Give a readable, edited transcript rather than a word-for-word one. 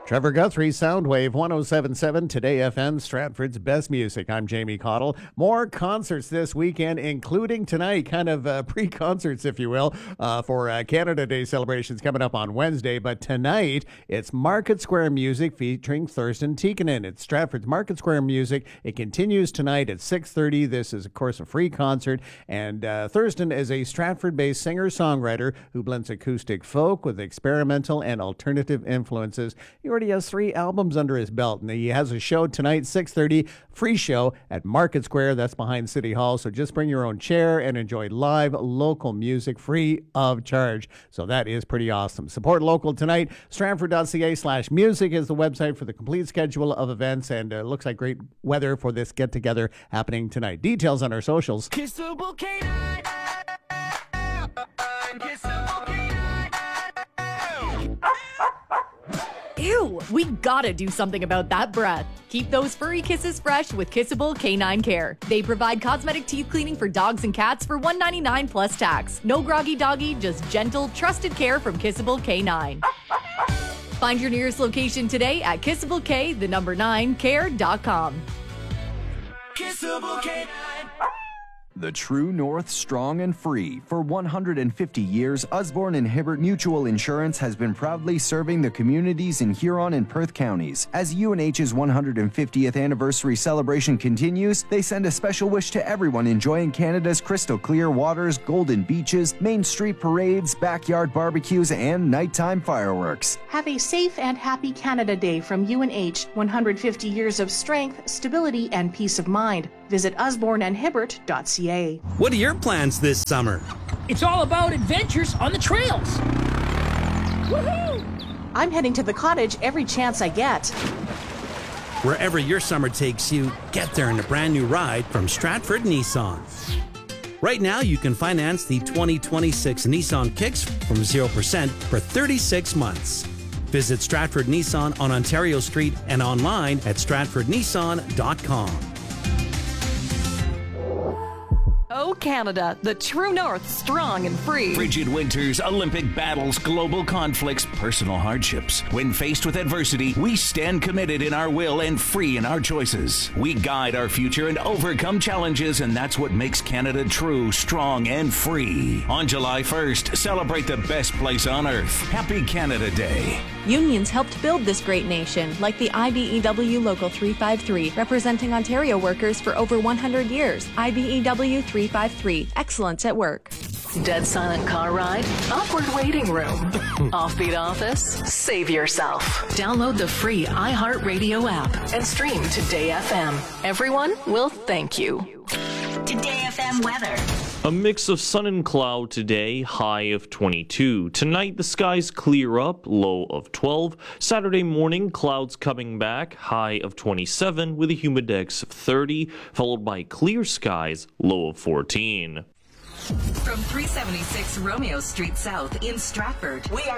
Trevor Guthrie, Soundwave 107.7, Today FM, Stratford's best music. I'm Jamie Cottle. More concerts this weekend, including tonight, kind of pre-concerts, if you will, for Canada Day celebrations coming up on Wednesday. But tonight, it's Market Square Music featuring Thurston Tikkanen. It's Stratford's Market Square Music. It continues tonight at 6:30. This is, of course, a free concert. And Thurston is a Stratford-based singer-songwriter who blends acoustic folk with experimental and alternative influences. He already has 3 albums under his belt, and he has a show tonight, 6:30, free show at Market Square. That's behind City Hall. So just bring your own chair and enjoy live local music free of charge. So that is pretty awesome. Support local tonight. Stratford.ca/music is the website for the complete schedule of events, and looks like great weather for this get-together happening tonight. Details on our socials. Kissable K9. Kissable K9. Ew, we gotta do something about that breath. Keep those furry kisses fresh with Kissable K9 Care. They provide cosmetic teeth cleaning for dogs and cats for $199 plus tax. No groggy doggy, just gentle, trusted care from Kissable K9. Find your nearest location today at kissableK9care.com. Kissable K9. The True North, strong and free. For 150 years, Usborne and Hibbert Mutual Insurance has been proudly serving the communities in Huron and Perth counties. As UNH's 150th anniversary celebration continues, they send a special wish to everyone enjoying Canada's crystal clear waters, golden beaches, Main Street parades, backyard barbecues, and nighttime fireworks. Have a safe and happy Canada Day from UNH. 150 years of strength, stability, and peace of mind. Visit usborneandhibbert.ca. What are your plans this summer? It's all about adventures on the trails. Woohoo! I'm heading to the cottage every chance I get. Wherever your summer takes you, get there in a brand new ride from Stratford Nissan. Right now, you can finance the 2026 Nissan Kicks from 0% for 36 months. Visit Stratford Nissan on Ontario Street and online at stratfordnissan.com. Oh, Canada, the True North, strong and free. Frigid winters, Olympic battles, global conflicts, personal hardships. When faced with adversity, we stand committed in our will and free in our choices. We guide our future and overcome challenges, and that's what makes Canada true, strong, and free. On July 1st, celebrate the best place on earth. Happy Canada Day. Unions helped build this great nation, like the IBEW Local 353, representing Ontario workers for over 100 years. IBEW 353, excellence at work. Dead silent car ride? Awkward waiting room. Offbeat office? Save yourself. Download the free iHeartRadio app and stream Today FM. Everyone will thank you. Today FM weather. A mix of sun and cloud today, high of 22. Tonight, the skies clear up, low of 12. Saturday morning, clouds coming back, high of 27 with a humidex of 30, followed by clear skies, low of 14. From 376 Romeo Street South in Stratford, we are